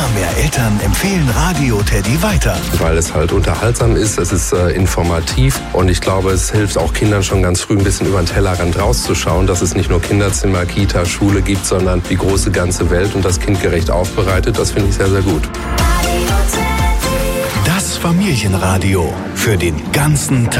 Immer mehr Eltern empfehlen Radio Teddy weiter. Weil es halt unterhaltsam ist, es ist informativ und ich glaube, es hilft auch Kindern schon ganz früh ein bisschen über den Tellerrand rauszuschauen, dass es nicht nur Kinderzimmer, Kita, Schule gibt, sondern die große ganze Welt und das kindgerecht aufbereitet. Das finde ich sehr, sehr gut. Das Familienradio für den ganzen Tag.